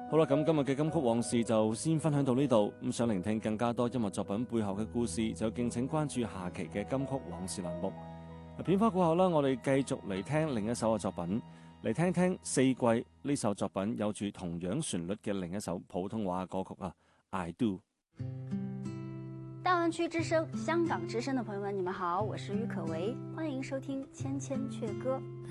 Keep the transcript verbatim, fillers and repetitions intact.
好啦，咁今日嘅金曲往事就先分享到呢度。咁想聆聽更加多音樂作品背後嘅故事，就敬請關注下期嘅金曲往事欄目。片花過後啦，我哋繼續嚟聽另一首嘅作品，嚟聽聽《四季》呢首作品有住同樣旋律嘅另一首普通話歌曲啊，《I Do》。 大灣區之聲、香港之聲的朋友們，你們好，我是于可唯，歡迎收聽《千千闕歌》。